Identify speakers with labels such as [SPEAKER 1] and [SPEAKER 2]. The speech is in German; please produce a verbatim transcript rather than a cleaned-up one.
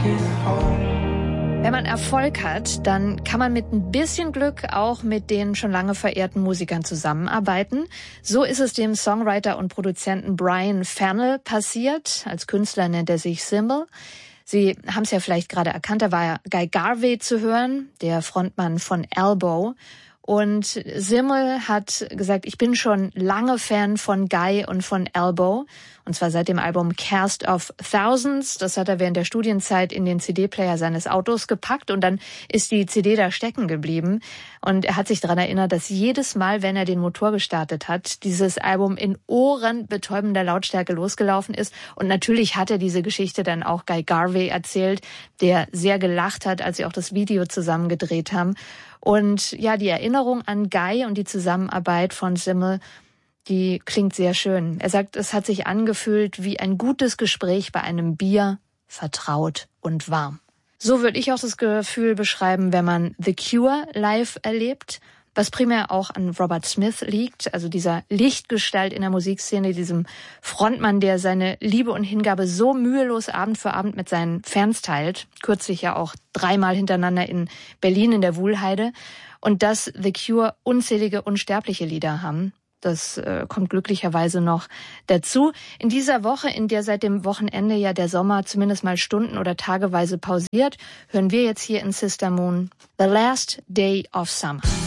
[SPEAKER 1] Wenn man Erfolg hat, dann kann man mit ein bisschen Glück auch mit den schon lange verehrten Musikern zusammenarbeiten. So ist es dem Songwriter und Produzenten Brian Fennell passiert. Als Künstler nennt er sich Symbol. Sie haben es ja vielleicht gerade erkannt, da war ja Guy Garvey zu hören, der Frontmann von Elbow. Und Symbol hat gesagt, ich bin schon lange Fan von Guy und von Elbow. Und zwar seit dem Album Cast of Thousands. Das hat er während der Studienzeit in den C D-Player seines Autos gepackt. Und dann ist die C D da stecken geblieben. Und er hat sich daran erinnert, dass jedes Mal, wenn er den Motor gestartet hat, dieses Album in ohrenbetäubender Lautstärke losgelaufen ist. Und natürlich hat er diese Geschichte dann auch Guy Garvey erzählt, der sehr gelacht hat, als sie auch das Video zusammen gedreht haben. Und ja, die Erinnerung an Guy und die Zusammenarbeit von Symbol, die klingt sehr schön. Er sagt, es hat sich angefühlt wie ein gutes Gespräch bei einem Bier, vertraut und warm. So würde ich auch das Gefühl beschreiben, wenn man The Cure live erlebt, was primär auch an Robert Smith liegt, also dieser Lichtgestalt in der Musikszene, diesem Frontmann, der seine Liebe und Hingabe so mühelos Abend für Abend mit seinen Fans teilt, kürzlich ja auch dreimal hintereinander in Berlin in der Wuhlheide, und dass The Cure unzählige unsterbliche Lieder haben. Das äh, kommt glücklicherweise noch dazu. In dieser Woche, in der seit dem Wochenende ja der Sommer zumindest mal stunden- oder tageweise pausiert, hören wir jetzt hier in Sister Moon The Last Day of Summer.